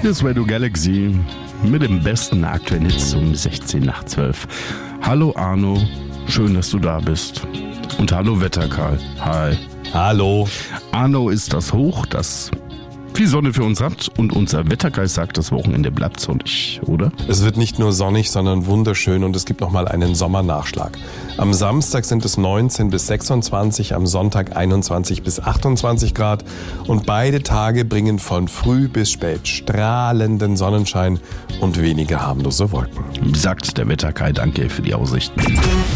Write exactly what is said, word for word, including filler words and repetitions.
Hier ist Radio Galaxy mit dem besten aktuellen Hits um sechzehn nach zwölf. Hallo Arno, schön, dass du da bist. Und hallo Wetterkarl. Hi. Hallo. Arno ist das Hoch, das viel Sonne für uns hat, und unser Wettergeist sagt, das Wochenende bleibt sonnig, oder? Es wird nicht nur sonnig, sondern wunderschön, und es gibt nochmal einen Sommernachschlag. Am Samstag sind es neunzehn bis sechsundzwanzig, am Sonntag einundzwanzig bis achtundzwanzig Grad, und beide Tage bringen von früh bis spät strahlenden Sonnenschein und wenige harmlose Wolken. Sagt der Wetterkai, danke für die Aussichten.